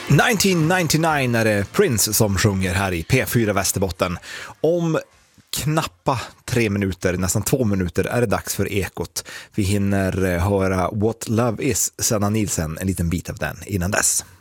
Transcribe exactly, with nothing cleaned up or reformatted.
nittonhundranittionio är det Prince som sjunger här i P fyra Västerbotten. Om knappa tre minuter, nästan två minuter, är det dags för Ekot. Vi hinner höra What Love Is, Sanna Nielsen, en liten bit av den innan dess.